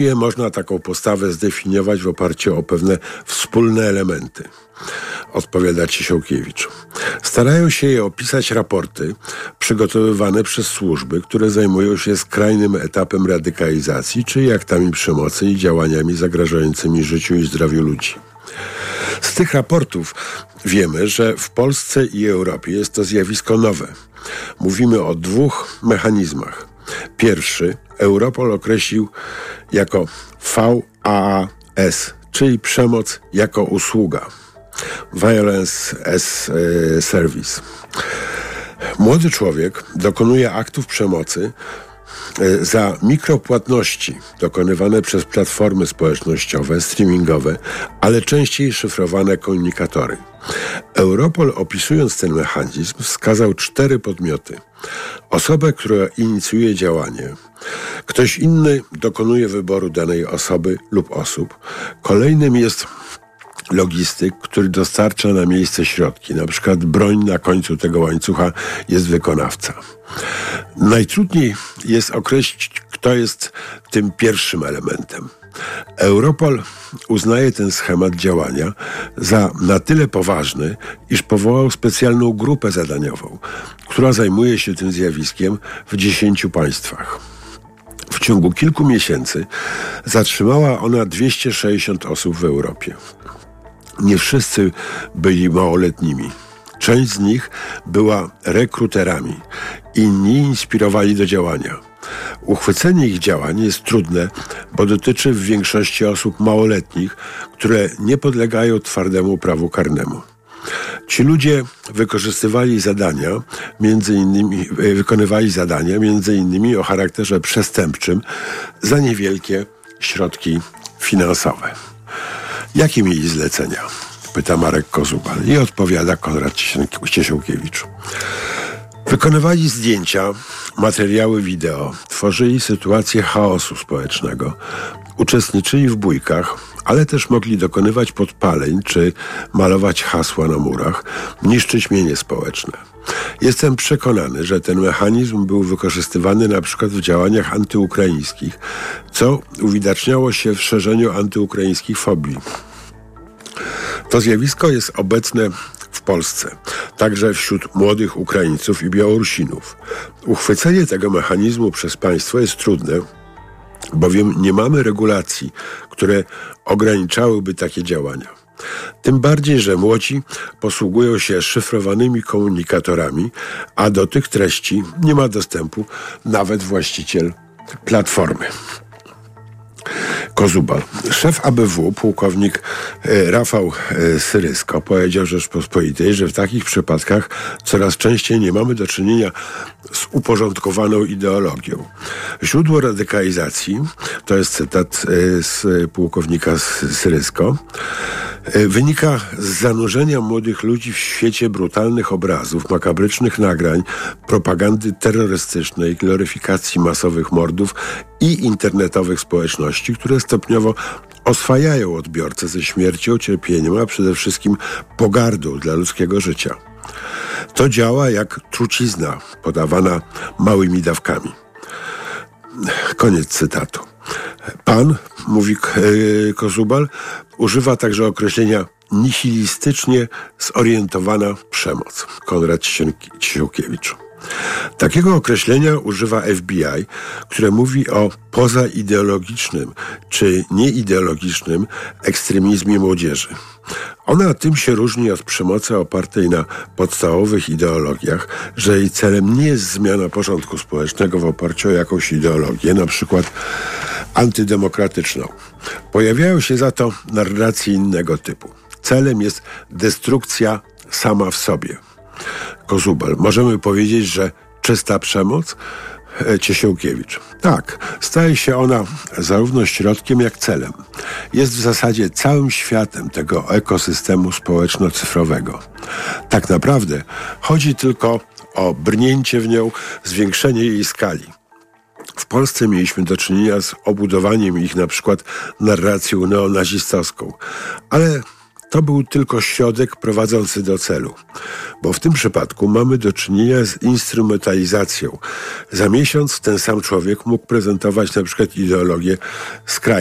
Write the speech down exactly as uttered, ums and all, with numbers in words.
Można taką postawę zdefiniować w oparciu o pewne wspólne elementy, odpowiada Ciesiałkiewicz. Starają się je opisać raporty przygotowywane przez służby, które zajmują się skrajnym etapem radykalizacji, czyli aktami przemocy i działaniami zagrażającymi życiu i zdrowiu ludzi. Z tych raportów wiemy, że w Polsce i Europie jest to zjawisko nowe. Mówimy o dwóch mechanizmach. Pierwszy Europol określił jako V A A S, czyli przemoc jako usługa. Violence as a Service. Młody człowiek dokonuje aktów przemocy za mikropłatności dokonywane przez platformy społecznościowe, streamingowe, ale częściej szyfrowane komunikatory. Europol, opisując ten mechanizm, wskazał cztery podmioty. Osobę, która inicjuje działanie. Ktoś inny dokonuje wyboru danej osoby lub osób. Kolejnym jest logistyk, który dostarcza na miejsce środki. Na przykład broń na końcu tego łańcucha jest wykonawca. Najtrudniej jest określić, kto jest tym pierwszym elementem. Europol uznaje ten schemat działania za na tyle poważny, iż powołał specjalną grupę zadaniową, która zajmuje się tym zjawiskiem w dziesięciu państwach. W ciągu kilku miesięcy zatrzymała ona dwieście sześćdziesiąt osób w Europie. Nie wszyscy byli małoletnimi. Część z nich była rekruterami. Inni inspirowali do działania. Uchwycenie ich działań jest trudne, bo dotyczy w większości osób małoletnich, które nie podlegają twardemu prawu karnemu. Ci ludzie wykorzystywali zadania, między innymi, wykonywali zadania między innymi o charakterze przestępczym za niewielkie środki finansowe. Jakie mieli zlecenia? Pyta Marek Kozubal i odpowiada Konrad Ciesiałkiewicz. Wykonywali zdjęcia, materiały wideo, tworzyli sytuację chaosu społecznego, uczestniczyli w bójkach, ale też mogli dokonywać podpaleń czy malować hasła na murach, niszczyć mienie społeczne. Jestem przekonany, że ten mechanizm był wykorzystywany na przykład w działaniach antyukraińskich, co uwidaczniało się w szerzeniu antyukraińskich fobii. To zjawisko jest obecne w Polsce, także wśród młodych Ukraińców i Białorusinów. Uchwycenie tego mechanizmu przez państwo jest trudne, bowiem nie mamy regulacji, które ograniczałyby takie działania. Tym bardziej, że młodzi posługują się szyfrowanymi komunikatorami, a do tych treści nie ma dostępu nawet właściciel platformy. Kozubal. Szef A B W, pułkownik e, Rafał e, Syrysko, powiedział Rzeczpospolitej, że w takich przypadkach coraz częściej nie mamy do czynienia z uporządkowaną ideologią. Źródło radykalizacji, to jest cytat e, z pułkownika Syrysko, e, wynika z zanurzenia młodych ludzi w świecie brutalnych obrazów, makabrycznych nagrań, propagandy terrorystycznej, gloryfikacji masowych mordów i internetowych społeczności, które stopniowo oswajają odbiorcę ze śmiercią, cierpieniem, a przede wszystkim pogardą dla ludzkiego życia. To działa jak trucizna podawana małymi dawkami. Koniec cytatu. Pan, mówi Kozubal, używa także określenia nihilistycznie zorientowana przemoc. Konrad Ciesiałkiewicz. Takiego określenia używa F B I, które mówi o pozaideologicznym czy nieideologicznym ekstremizmie młodzieży. Ona tym się różni od przemocy opartej na podstawowych ideologiach, że jej celem nie jest zmiana porządku społecznego w oparciu o jakąś ideologię, na przykład antydemokratyczną. Pojawiają się za to narracje innego typu. Celem jest destrukcja sama w sobie. Kozubal. Możemy powiedzieć, że czysta przemoc? Ciesiałkiewicz. Tak, staje się ona zarówno środkiem, jak celem. Jest w zasadzie całym światem tego ekosystemu społeczno-cyfrowego. Tak naprawdę chodzi tylko o brnięcie w nią, zwiększenie jej skali. W Polsce mieliśmy do czynienia z obudowaniem ich na przykład narracją neonazistowską, ale to był tylko środek prowadzący do celu. Bo w tym przypadku mamy do czynienia z instrumentalizacją. Za miesiąc ten sam człowiek mógł prezentować na przykład ideologię skrajną.